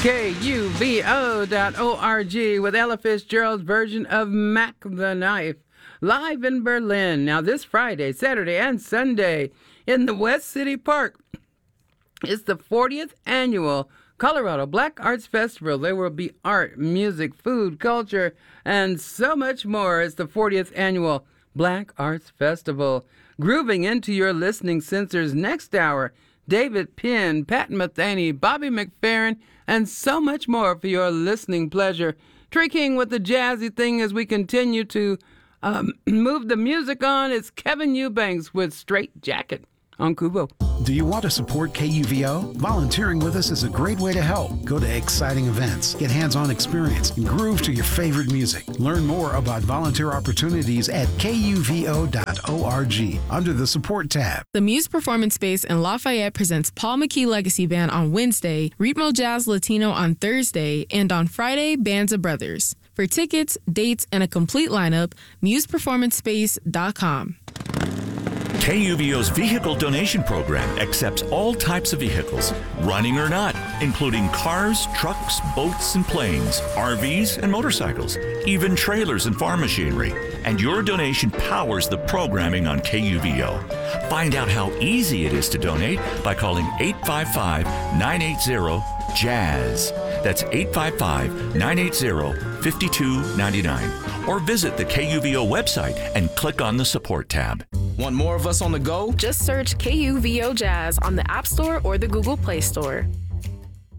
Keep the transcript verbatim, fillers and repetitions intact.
K U V O dot org with Ella Fitzgerald's version of Mac the Knife, live in Berlin. Now this Friday, Saturday, and Sunday in the West City Park. It's the fortieth annual Colorado Black Arts Festival. There will be art, music, food, culture, and so much more. It's the fortieth annual Black Arts Festival. Grooving into your listening sensors next hour, David Penn, Pat Metheny, Bobby McFerrin, and so much more for your listening pleasure. Tricking with the jazzy thing as we continue to um, move the music on. It's Kevin Eubanks with Straight Jacket on Kubo. Do you want to support K U V O? Volunteering with us is a great way to help. Go to exciting events, get hands-on experience, and groove to your favorite music. Learn more about volunteer opportunities at K U V O dot org under the Support tab. The Muse Performance Space in Lafayette presents Paul McKee Legacy Band on Wednesday, Ritmo Jazz Latino on Thursday, and on Friday, Bands of Brothers. For tickets, dates, and a complete lineup, muse performance space dot com. K U V O's vehicle donation program accepts all types of vehicles, running or not, including cars, trucks, boats, and planes, R Vs, and motorcycles, even trailers and farm machinery. And your donation powers the programming on K U V O. Find out how easy it is to donate by calling eight five five, nine eight zero, jazz. That's eight five five, nine eight zero, five two nine nine. Or visit the K U V O website and click on the Support tab. Want more of us on the go? Just search K U V O Jazz on the App Store or the Google Play Store.